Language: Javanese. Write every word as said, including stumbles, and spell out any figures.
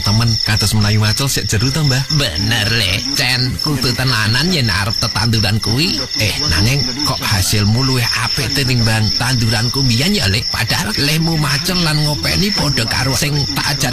temen kados menawi macul sik jeru to, Mbah. Bener le, Cen, kudu tenanan yen arep tetanduran kuwi. Eh, nanging kok hasilmu luwih apik tinimbang tanduranku mbiyen ya, Le. Padahal lemu macul lan ngopeni padha karo sing tak ajar